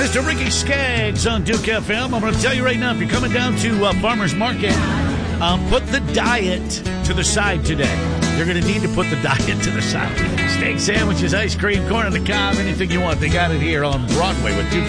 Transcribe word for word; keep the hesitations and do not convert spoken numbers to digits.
Mister Ricky Skaggs on Duke F M. I'm going to tell you right now, if you're coming down to uh, Farmer's Market, um, put the diet to the side today. You're going to need to put the diet to the side. Steak sandwiches, ice cream, corn on the cob, anything you want. They got it here on Broadway with Duke